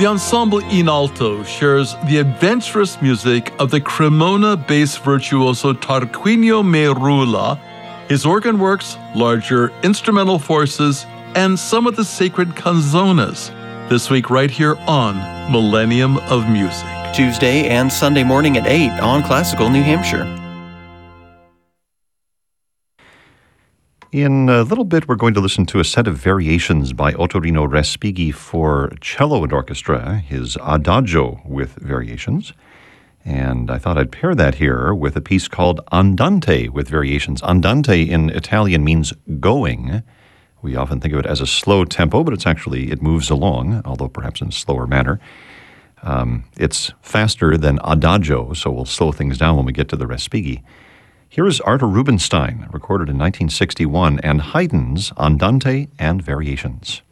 The ensemble in alto shares the adventurous music of the Cremona bass virtuoso Tarquinio Merula, his organ works, larger instrumental forces, and some of the sacred canzonas. This week right here on Millennium of Music. Tuesday and Sunday morning at 8 on Classical New Hampshire. In a little bit, we're going to listen to a set of variations by Ottorino Respighi for cello and orchestra, his Adagio with variations. And I thought I'd pair that here with a piece called Andante with variations. Andante in Italian means going. We often think of it as a slow tempo, but it moves along, although perhaps in a slower manner. It's faster than Adagio, so we'll slow things down when we get to the Respighi. Here is Artur Rubinstein, recorded in 1961, and Haydn's Andante and Variations.